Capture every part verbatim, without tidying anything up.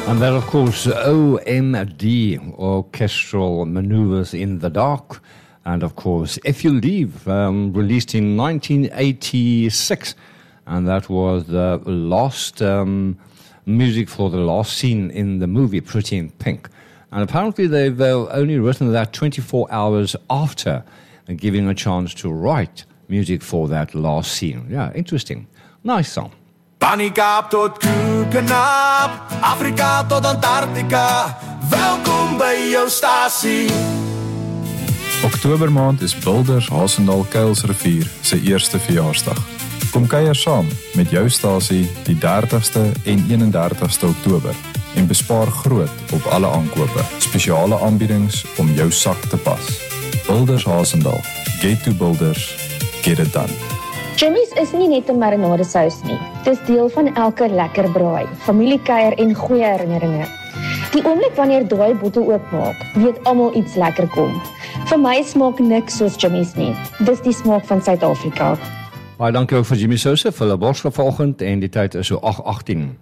And that, of course, O M D, Orchestral Maneuvers in the Dark. And, of course, If You Leave, um, released in nineteen eighty-six. And that was the last um, music for the last scene in the movie Pretty in Pink. And apparently they've uh, only written that twenty-four hours after giving a chance to write music for that last scene. Yeah, interesting. Nice song. Paniekaap tot Kukenaap, Afrika tot Antarctica. Welkom by jou stasie. Oktobermaand is Boulders Hasendaal Kuilsrivier se eerste verjaarsdag. Kom kuier saam met jou stasie die dertigste en eenendertigste Oktober en bespaar groot op alle aankope. Spesiale aanbiedings om jou sak te pas. Boulders Hasendaal. Get to Boulders. Get it done. Jimmy's is nie net 'n marinade sous nie. Dis deel van elke lekker braai, familiekuier en goeie herinneringe. Die oomblik wanneer daai bottel oopmaak, weet almal iets lekker kom. Vir my smaak niks soos Jimmy's nie. Dis die smaak van Suid-Afrika. Baie dankie ook vir Jimmy Souse vir hulle boodskap vanoggend en die tyd is so agt agtien.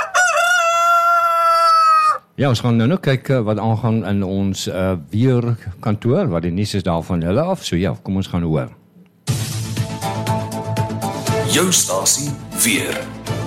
Ja, ons gaan nou nog kyk wat aangaan in ons uh, weerkantoor, wat die nuus is daar van hulle af. So ja, kom ons gaan hoor. Jou stasie weer.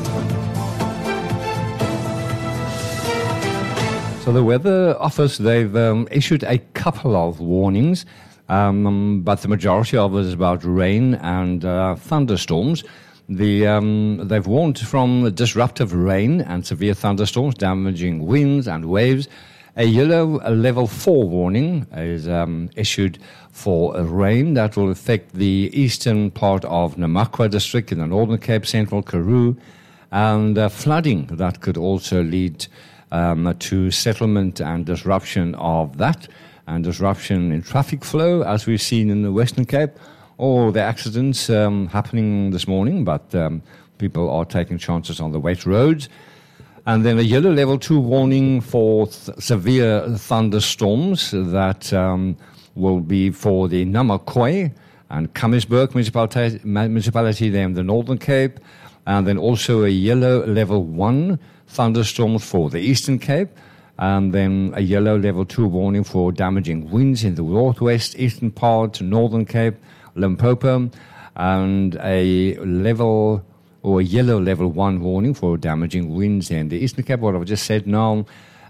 So the weather office, they've um, issued a couple of warnings, um, but the majority of it is about rain and uh, thunderstorms. The, um, they've warned from disruptive rain and severe thunderstorms, damaging winds and waves. A yellow a level four warning is um, issued for rain that will affect the eastern part of Namakwa district in the Northern Cape, Central Karoo, and uh, flooding that could also lead um, to settlement and disruption of that, and disruption in traffic flow, as we've seen in the Western Cape. All the accidents um, happening this morning, but um, people are taking chances on the wet roads. And then a yellow level two warning for th- severe thunderstorms that um, will be for the Namakwa and Kamisberg municipality, municipality there in the Northern Cape. And then also a yellow level one thunderstorms for the Eastern Cape. And then a yellow level two warning for damaging winds in the northwest, eastern part, Northern Cape, Limpopo. And a level... or a yellow level one warning for damaging winds in the Eastern Cape, what I've just said now.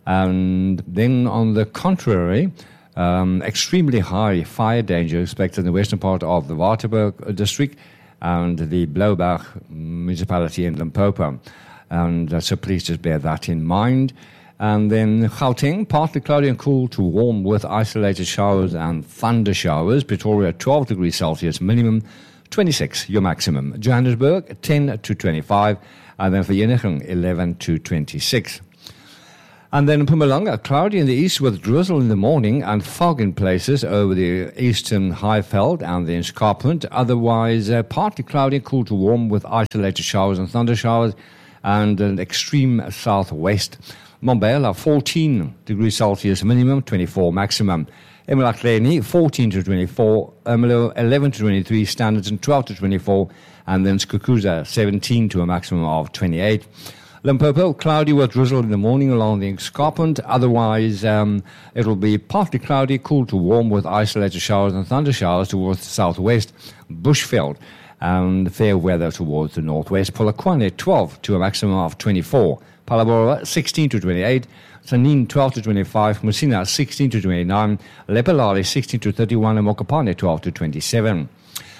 And then on the contrary, um, extremely high fire danger expected in the western part of the Waterberg district and the Blauberg municipality in Limpopo. And uh, so please just bear that in mind. And then Gauteng, partly cloudy and cool to warm with isolated showers and thunder showers. Pretoria, twelve degrees Celsius minimum. twenty-six, your maximum. Johannesburg, ten to twenty-five. And then for Yenegem, eleven to twenty-six. And then Mpumalanga, cloudy in the east with drizzle in the morning and fog in places over the eastern Highveld and the escarpment. Otherwise, uh, partly cloudy and cool to warm with isolated showers and thunder showers and an extreme southwest. Mbombela, fourteen degrees Celsius minimum, twenty-four maximum. eMalahleni, fourteen to twenty-four, Ermelo, eleven to twenty-three, Standerton, twelve to twenty-four, and then Skukuza, seventeen to a maximum of twenty-eight. Limpopo, cloudy with drizzle in the morning along the escarpment. Otherwise, um, it will be partly cloudy, cool to warm with isolated showers and thunder showers towards the southwest. Bushveld, and fair weather towards the northwest. Polokwane, twelve to a maximum of twenty-four. Palabora, sixteen to twenty-eight. Tanin, twelve to twenty-five, Musina, sixteen to twenty-nine, Lepelale, sixteen to thirty-one, and Mokopane, twelve to twenty-seven.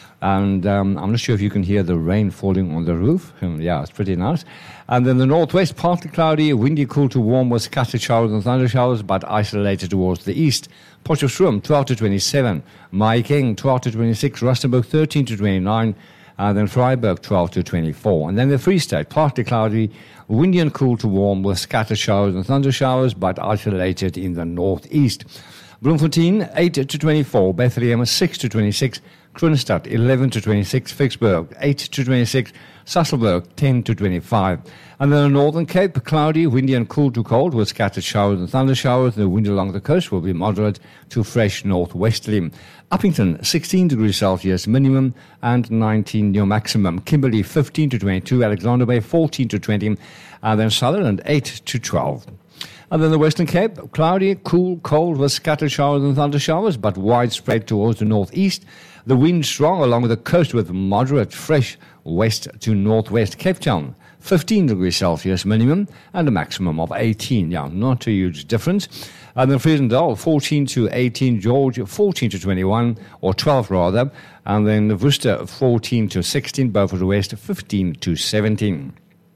And um, I'm not sure if you can hear the rain falling on the roof. Um, yeah, it's pretty nice. And then the northwest, partly cloudy, windy, cool to warm with scattered showers and thunder showers, but isolated towards the east. Potchefstroom, twelve to twenty-seven, Mahikeng, twelve to twenty-six, Rustenburg, thirteen to twenty-nine, and then Freiburg, twelve to twenty-four. And then the Free State, partly cloudy, windy and cool to warm with scattered showers and thunder showers, but isolated in the northeast. Bloemfontein, eight to twenty-four. Bethlehem, six to twenty-six. Kroonstad, eleven to twenty-six. Vicksburg, eight to twenty-six. Sasolburg, ten to twenty-five. And then the Northern Cape, cloudy, windy and cool to cold with scattered showers and thunder showers. The wind along the coast will be moderate to fresh northwesterly. Uppington, sixteen degrees Celsius minimum and nineteen your maximum. Kimberley, fifteen to twenty-two. Alexander Bay, fourteen to twenty. And then Sutherland, eight to twelve. And then the Western Cape, cloudy, cool, cold with scattered showers and thunder showers, but widespread towards the northeast. The wind strong along the coast with moderate, fresh west to northwest. Cape Town, fifteen degrees Celsius minimum and a maximum of eighteen. Yeah, not a huge difference. And then Friesendal, fourteen to eighteen. George, fourteen to twenty-one, or twelve rather. And then Worcester, fourteen to sixteen. Beaufort West, fifteen to seventeen.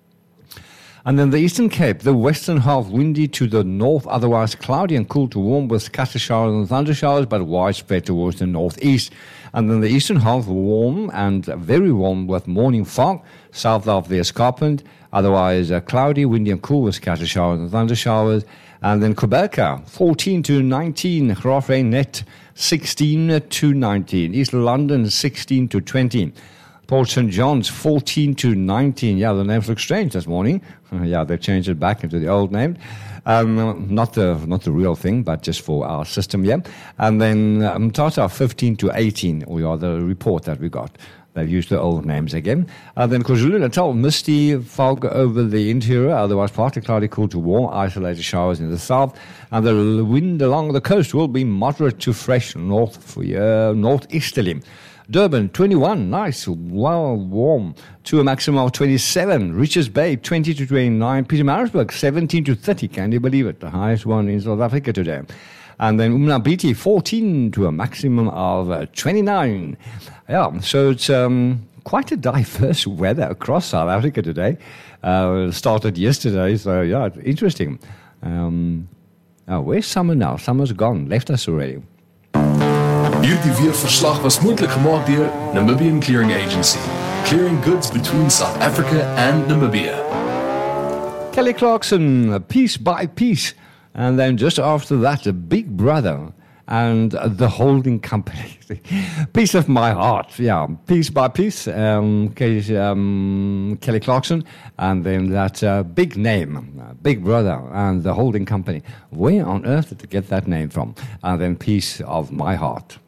And then the Eastern Cape, the western half windy to the north, otherwise cloudy and cool to warm with scattered showers and thunder showers, but widespread towards the northeast. And then the eastern half warm and very warm with morning fog, south of the escarpment, otherwise uh, cloudy, windy and cool with scattered showers and thunder showers. And then Quebec, fourteen to nineteen, Graafrenet, sixteen to nineteen, East London, sixteen to twenty. Port Saint John's, fourteen to nineteen. Yeah, the names look strange this morning. Uh, yeah, they changed it back into the old name. Um, not the not the real thing, but just for our system, yeah. And then um, Tata, fifteen to eighteen, or yeah, the report that we got. They've used the old names again. And then KwaZulu-Natal, misty fog over the interior, otherwise partly cloudy, cool to warm, isolated showers in the south. And the wind along the coast will be moderate to fresh north uh, northeasterly. Durban, twenty-one, nice, well warm, to a maximum of twenty-seven. Richards Bay, twenty to twenty-nine. Pietermaritzburg, seventeen to thirty. Can you believe it? The highest one in South Africa today. And then Umnabiti, fourteen to a maximum of uh, twenty-nine. Yeah, so it's um, quite a diverse weather across South Africa today. Uh, started yesterday, so yeah, it's interesting. Um, oh, where's summer now? Summer's gone, left us already. Hierdie weerverslag was moontlik gemaak deur Namibian Clearing Agency, clearing goods between South Africa and Namibia. Kelly Clarkson, Piece by Piece. And then just after that, Big Brother and the holding company. Piece of My Heart, yeah, Piece by Piece, um, Kelly, um, Kelly Clarkson, and then that uh, big name, uh, Big Brother and the holding company. Where on earth did they get that name from? And then Piece of My Heart.